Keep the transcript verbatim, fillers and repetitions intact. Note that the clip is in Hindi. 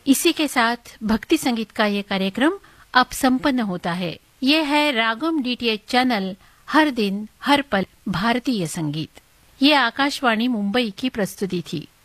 इसी के साथ भक्ति संगीत का ये कार्यक्रम अब संपन्न होता है। ये है रागम डीटीएच चैनल, हर दिन हर पल भारतीय संगीत। ये आकाशवाणी मुंबई की प्रस्तुति थी।